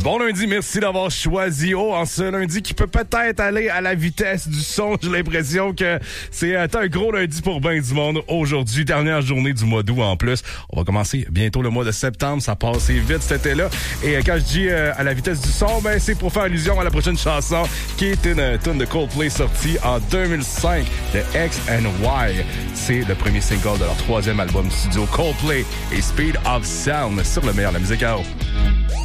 Bon lundi, merci d'avoir choisi en ce lundi qui peut peut-être aller à la vitesse du son. J'ai l'impression que c'est un gros lundi pour ben du monde aujourd'hui. Dernière journée du mois d'août en plus. On va commencer bientôt le mois de septembre. Ça passe vite cet été-là. Et quand je dis à la vitesse du son, ben c'est pour faire allusion à la prochaine chanson qui est une tune de Coldplay sortie en 2005 de X and Y. C'est le premier single de leur troisième album studio Coldplay et Speed of Sound sur le meilleur de la musique.